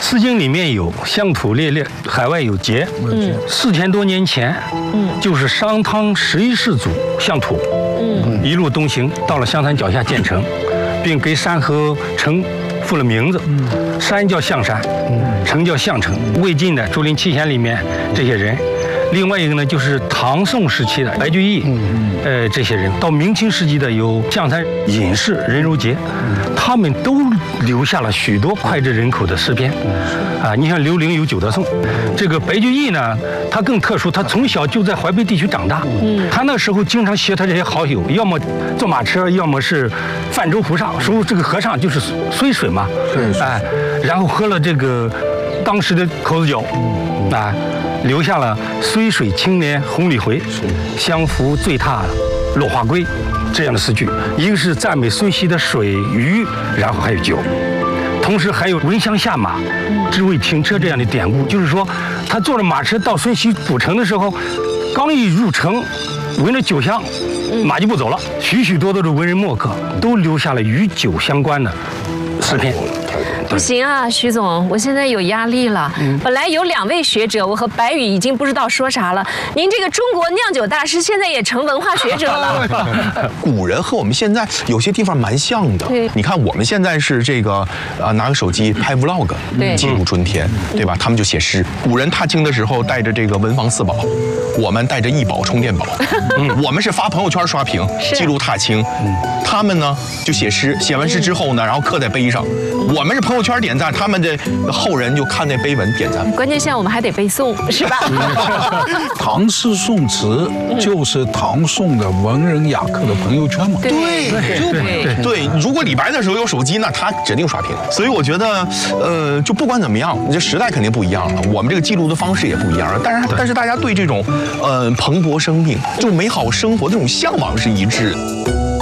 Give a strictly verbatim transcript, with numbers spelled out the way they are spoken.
诗经》里面有乡土猎猎，海外有节。嗯，四千多年前，嗯，就是商汤十一世祖相土，嗯，一路东行，到了湘潭脚下建成，并给山和城赋了名字。嗯，山叫象山，嗯，城叫象城。魏晋的竹林七贤里面这些人。另外一个呢，就是唐宋时期的白居易，嗯、呃，这些人，到明清时期的有绛山隐士任如杰，嗯、他们都留下了许多脍炙人口的诗篇，嗯、啊，你像刘伶有《九德颂》，这个白居易呢，他更特殊，他从小就在淮北地区长大，嗯、他那时候经常携他这些好友，要么坐马车，要么是泛舟湖上，说这个河上就是睢水嘛，哎、呃，然后喝了这个当时的口子酒，啊。留下了“睢水清涟红鲤回，相扶醉踏落花归”这样的诗句。一个是赞美睢溪的水鱼，然后还有酒，同时还有“闻香下马，知味停车”这样的典故。就是说，他坐着马车到睢溪古城的时候，刚一入城，闻着酒香，马就不走了。许许多多的文人墨客都留下了与酒相关的诗篇。 不行啊，徐总，我现在有压力了。嗯、本来有两位学者，我和白宇已经不知道说啥了。您这个中国酿酒大师现在也成文化学者了。 古人和我们现在有些地方蛮像的。对，你看我们现在是这个呃拿个手机拍 vlog， 记录春天，对吧？他们就写诗。古人踏青的时候带着这个文房四宝，我们带着一宝充电宝。嗯，我们是发朋友圈刷屏记录踏青，他们呢就写诗，写完诗之后呢，然后刻在碑上。我们是朋友圈点赞，他们的后人就看那碑文点赞。 关键现在我们还得背诵，是吧？ 唐诗宋词就是唐宋的文人雅客的朋友圈嘛。 对对对，如果李白那时候有手机，那他指定刷屏。所以我觉得，呃，就不管怎么样，这时代肯定不一样了，我们这个记录的方式也不一样了。但是但是大家对这种呃蓬勃生命、就美好生活的这种向往是一致的。